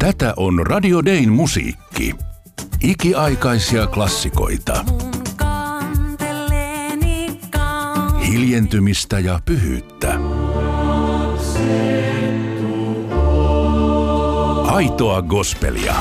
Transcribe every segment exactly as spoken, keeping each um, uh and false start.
Tätä on Radio Dayn musiikki. Ikiaikaisia klassikoita. Hiljentymistä ja pyhyyttä. Aitoa gospelia.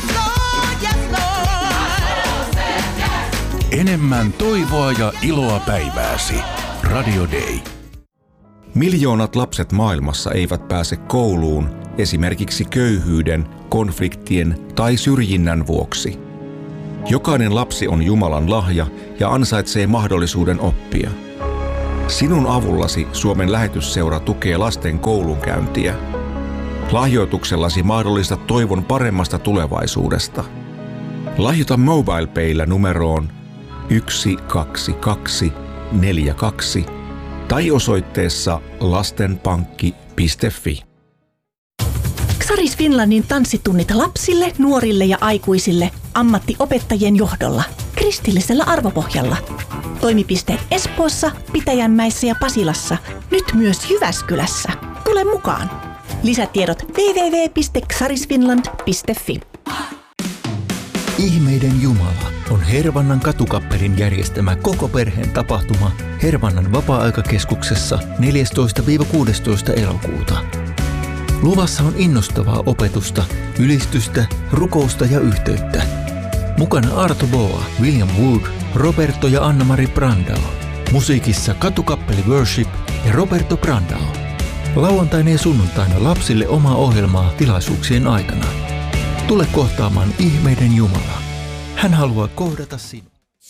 Enemmän toivoa ja iloa päivääsi. Radio Day. Miljoonat lapset maailmassa eivät pääse kouluun esimerkiksi köyhyyden, konfliktien tai syrjinnän vuoksi. Jokainen lapsi on Jumalan lahja ja ansaitsee mahdollisuuden oppia. Sinun avullasi Suomen lähetysseura tukee lasten koulunkäyntiä. Lahjoituksellasi mahdollistat toivon paremmasta tulevaisuudesta. Lahjoita MobilePaylla numeroon yksi kaksi kaksi neljä kaksi tai osoitteessa lastenpankki piste fi. Xaris Finlandin tanssitunnit lapsille, nuorille ja aikuisille ammattiopettajien johdolla kristillisellä arvopohjalla. Toimipisteet Espoossa, Pitäjänmäessä ja Pasilassa, nyt myös Jyväskylässä. Tule mukaan! Lisätiedot double-u double-u double-u piste xarisfinland piste fi. Ihmeiden Jumala on Hervannan katukappelin järjestämä koko perheen tapahtuma Hervannan vapaa-aikakeskuksessa neljästoista kuudestoista elokuuta. Luvassa on innostavaa opetusta, ylistystä, rukousta ja yhteyttä. Mukana Arto Boa, William Wood, Roberto ja Anna-Mari Brandao. Musiikissa katukappeli Worship ja Roberto Brandao. Lauantaina ja sunnuntaina lapsille omaa ohjelmaa tilaisuuksien aikana. Tule kohtaamaan ihmeiden Jumala. Hän haluaa kohdata sinut.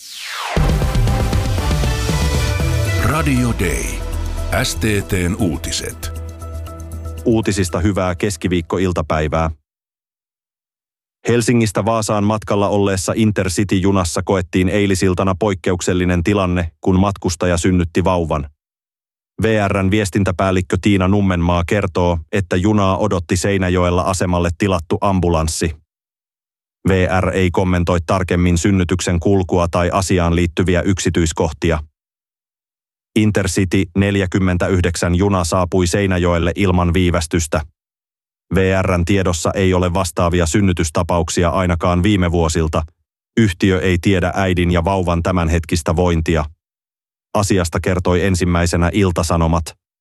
Radio Day. S T T:n uutiset. Uutisista hyvää keskiviikkoiltapäivää. Helsingistä Vaasaan matkalla olleessa Intercity-junassa koettiin eilisiltana poikkeuksellinen tilanne, kun matkustaja synnytti vauvan. V R:n viestintäpäällikkö Tiina Nummenmaa kertoo, että junaa odotti Seinäjoella asemalle tilattu ambulanssi. V R ei kommentoi tarkemmin synnytyksen kulkua tai asiaan liittyviä yksityiskohtia. Intercity neljäkymmentäyhdeksän juna saapui Seinäjoelle ilman viivästystä. V R:n tiedossa ei ole vastaavia synnytystapauksia ainakaan viime vuosilta. Yhtiö ei tiedä äidin ja vauvan tämänhetkistä vointia. Asiasta kertoi ensimmäisenä Ilta-Sanomat.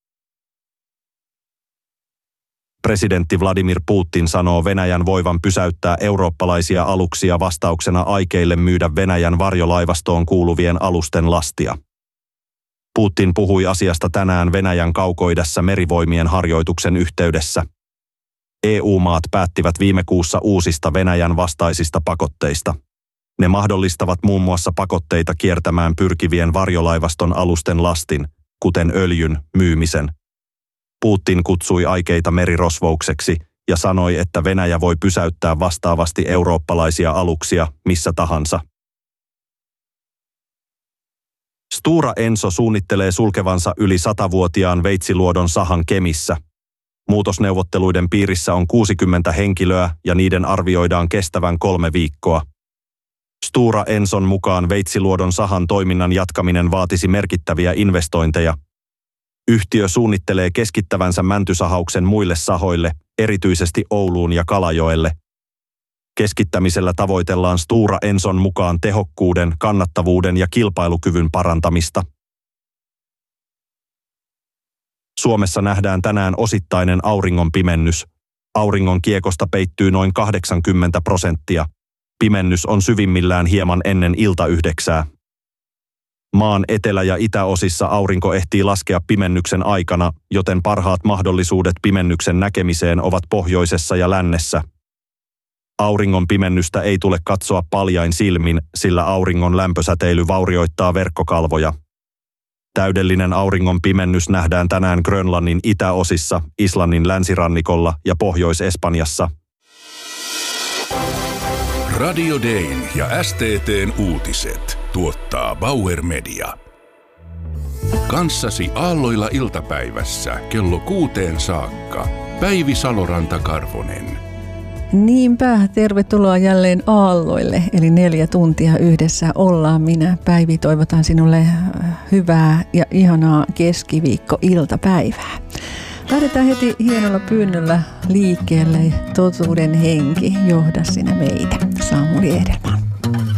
Presidentti Vladimir Putin sanoo Venäjän voivan pysäyttää eurooppalaisia aluksia vastauksena aikeille myydä Venäjän varjolaivastoon kuuluvien alusten lastia. Putin puhui asiasta tänään Venäjän kaukoidässä merivoimien harjoituksen yhteydessä. E U-maat päättivät viime kuussa uusista Venäjän vastaisista pakotteista. Ne mahdollistavat muun muassa pakotteita kiertämään pyrkivien varjolaivaston alusten lastin, kuten öljyn, myymisen. Putin kutsui aikeita merirosvoukseksi ja sanoi, että Venäjä voi pysäyttää vastaavasti eurooppalaisia aluksia missä tahansa. Stora Enso suunnittelee sulkevansa yli satavuotiaan Veitsiluodon sahan Kemissä. Muutosneuvotteluiden piirissä on kuusikymmentä henkilöä ja niiden arvioidaan kestävän kolme viikkoa. Stora Enson mukaan Veitsiluodon sahan toiminnan jatkaminen vaatisi merkittäviä investointeja. Yhtiö suunnittelee keskittävänsä mäntysahauksen muille sahoille, erityisesti Ouluun ja Kalajoelle. Keskittämisellä tavoitellaan Stora Enson mukaan tehokkuuden, kannattavuuden ja kilpailukyvyn parantamista. Suomessa nähdään tänään osittainen auringonpimennys. Auringon kiekosta peittyy noin kahdeksankymmentä prosenttia. Pimennys on syvimmillään hieman ennen iltayhdeksää. Maan etelä- ja itäosissa aurinko ehtii laskea pimennyksen aikana, joten parhaat mahdollisuudet pimennyksen näkemiseen ovat pohjoisessa ja lännessä. Auringon pimennystä ei tule katsoa paljain silmin, sillä auringon lämpösäteily vaurioittaa verkkokalvoja. Täydellinen auringon pimennys nähdään tänään Grönlannin itäosissa, Islannin länsirannikolla ja Pohjois-Espanjassa. Radio Dayn ja S T T:n uutiset tuottaa Bauer Media. Kanssasi aalloilla iltapäivässä kello kuuteen saakka. Päivi Saloranta-Karvonen. Niinpä, tervetuloa jälleen aalloille, eli neljä tuntia yhdessä ollaan. Minä, Päivi, toivotan sinulle hyvää ja ihanaa keskiviikko-iltapäivää. Lähdetään heti hienolla pyynnöllä liikkeelle. Totuuden henki, johda sinä meitä. Samuli Edelman.